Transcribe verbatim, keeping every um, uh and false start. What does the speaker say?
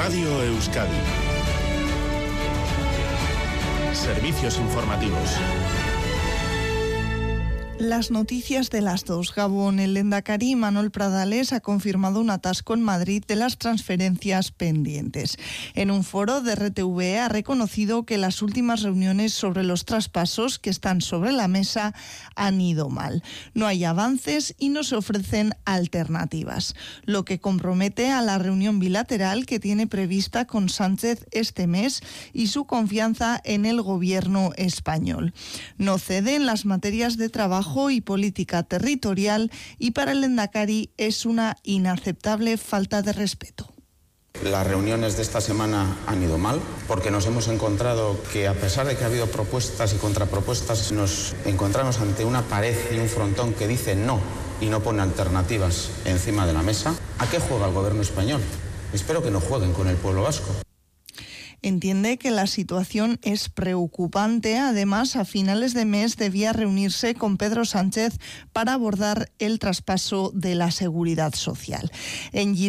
Radio Euskadi. Servicios informativos. Las noticias de las dos. Gabón, el Lehendakari Manuel Pradales ha confirmado un atasco en Madrid de las transferencias pendientes. En un foro de R T V E ha reconocido que las últimas reuniones sobre los traspasos que están sobre la mesa han ido mal. No hay avances y no se ofrecen alternativas, lo que compromete a la reunión bilateral que tiene prevista con Sánchez este mes y su confianza en el gobierno español. No cede en las materias de trabajo y política territorial y para el Lehendakari es una inaceptable falta de respeto. Las reuniones de esta semana han ido mal porque nos hemos encontrado que, a pesar de que ha habido propuestas y contrapropuestas, nos encontramos ante una pared y un frontón que dice no y no pone alternativas encima de la mesa. ¿A qué juega el gobierno español? Espero que no jueguen con el pueblo vasco. Entiende que la situación es preocupante. Además, a finales de mes debía reunirse con Pedro Sánchez para abordar el traspaso de la Seguridad Social. En